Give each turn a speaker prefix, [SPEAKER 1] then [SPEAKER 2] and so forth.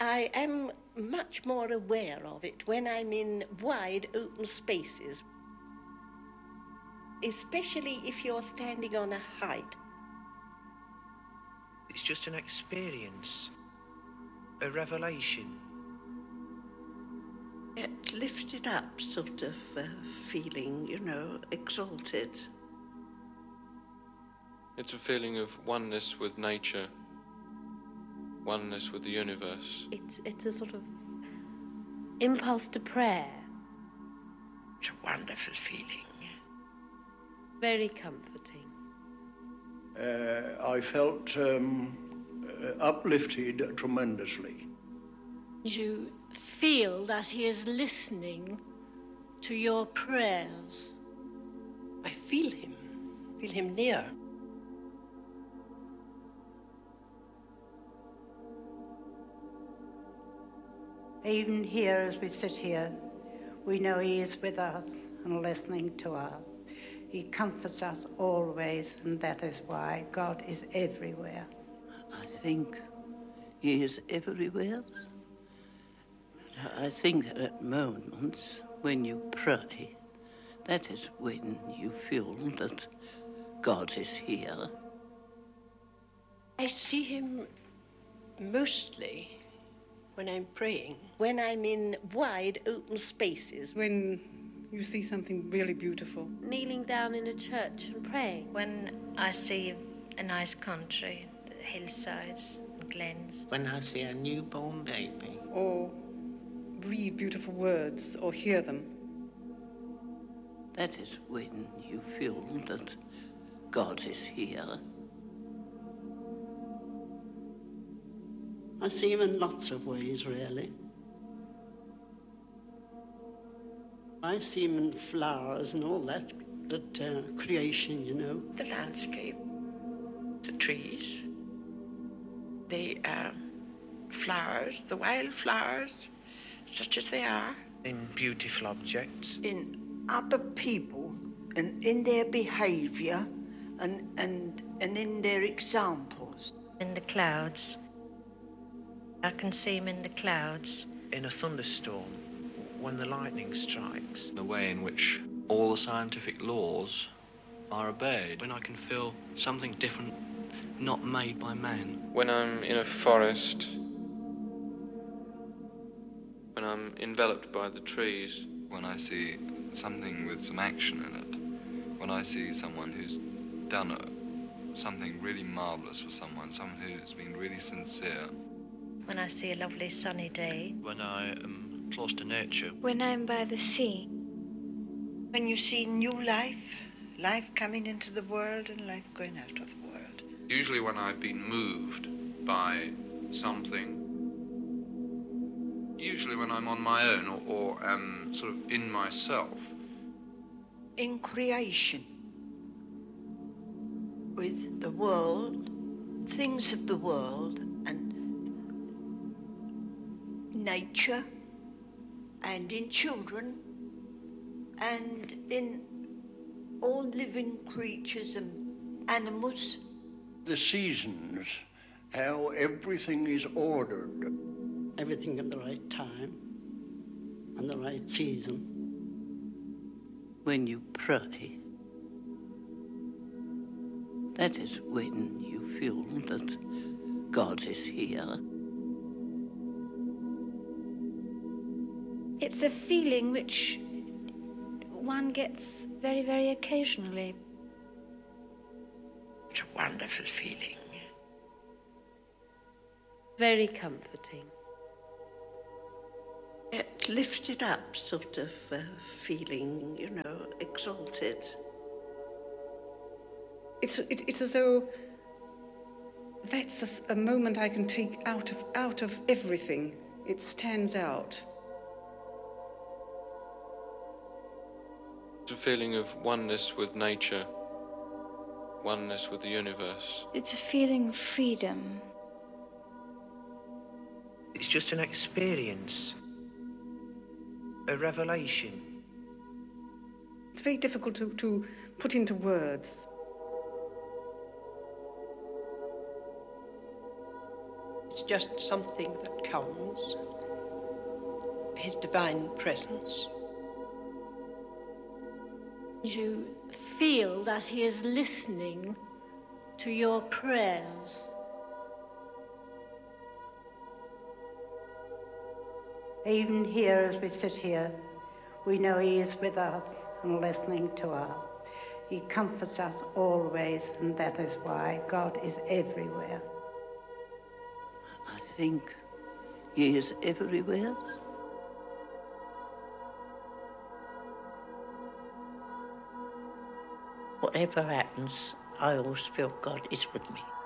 [SPEAKER 1] I am much more aware of it when I'm in wide open spaces, especially if you're standing on a height.
[SPEAKER 2] It's just an experience, a revelation.
[SPEAKER 3] It lifted up sort of feeling, exalted.
[SPEAKER 4] It's a feeling of oneness with nature, oneness with the universe.
[SPEAKER 5] It's a sort of impulse to prayer.
[SPEAKER 3] It's a wonderful feeling.
[SPEAKER 5] Very comforting.
[SPEAKER 6] I felt uplifted tremendously.
[SPEAKER 7] You feel that he is listening to your prayers.
[SPEAKER 3] I feel him near.
[SPEAKER 8] Even here, as we sit here, we know he is with us and listening to us. He comforts us always, and that is why God is everywhere.
[SPEAKER 3] I think he is everywhere. I think that at moments when you pray, that is when you feel that God is here. I see him mostly when I'm praying.
[SPEAKER 1] When I'm in wide open spaces.
[SPEAKER 9] When you see something really beautiful.
[SPEAKER 5] Kneeling down in a church and praying.
[SPEAKER 10] When I see a nice country, the hillsides, the glens.
[SPEAKER 11] When I see a newborn baby.
[SPEAKER 9] Or read beautiful words or hear them.
[SPEAKER 3] That is when you feel that God is here.
[SPEAKER 12] I see him in lots of ways, really. I see him in flowers and all that creation,
[SPEAKER 3] The landscape, the trees, the flowers, the wildflowers, such as they are.
[SPEAKER 2] In beautiful objects.
[SPEAKER 3] In other people and in their behaviour and in their examples.
[SPEAKER 10] In the clouds. I can see him in the clouds.
[SPEAKER 2] In a thunderstorm, when the lightning strikes.
[SPEAKER 13] The way in which all the scientific laws are obeyed. When I can feel something different, not made by man.
[SPEAKER 4] When I'm in a forest, when I'm enveloped by the trees.
[SPEAKER 14] When I see something with some action in it. When I see someone who's done something really marvellous for someone who's been really sincere.
[SPEAKER 10] When I see a lovely sunny day.
[SPEAKER 13] When I am close to nature.
[SPEAKER 15] When I'm by the sea.
[SPEAKER 3] When you see new life coming into the world and life going out of the world.
[SPEAKER 16] Usually when I've been moved by something. Usually when I'm on my own or am sort of in myself.
[SPEAKER 3] In creation. With the world, things of the world, and nature, and in children, and in all living creatures and animals.
[SPEAKER 6] The seasons, how everything is ordered.
[SPEAKER 12] Everything at the right time and the right season.
[SPEAKER 3] When you pray, that is when you feel that God is here.
[SPEAKER 15] It's a feeling which one gets very, very occasionally.
[SPEAKER 3] It's a wonderful feeling.
[SPEAKER 5] Very comforting.
[SPEAKER 3] It lifted up sort of feeling, exalted.
[SPEAKER 9] It's as though that's a moment I can take out of everything. It stands out.
[SPEAKER 4] It's a feeling of oneness with nature, oneness with the universe.
[SPEAKER 15] It's a feeling of freedom.
[SPEAKER 2] It's just an experience, a revelation.
[SPEAKER 9] It's very difficult to put into words.
[SPEAKER 17] It's just something that comes, his divine presence.
[SPEAKER 7] You feel that he is listening to your prayers.
[SPEAKER 8] Even here, as we sit here, we know he is with us and listening to us. He comforts us always, and that is why God is everywhere.
[SPEAKER 3] I think he is everywhere.
[SPEAKER 12] Whatever happens, I always feel God is with me.